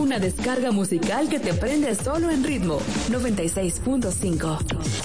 Una descarga musical que te prende solo en ritmo. 96.5.